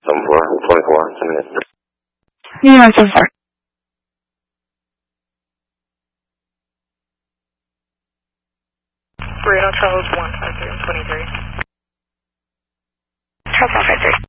24, 10 minutes. Yeah, so far. Reno Charles 153 and 23. Charles 153.